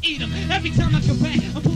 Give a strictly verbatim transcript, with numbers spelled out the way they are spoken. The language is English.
eat them. Every time I come back, I'm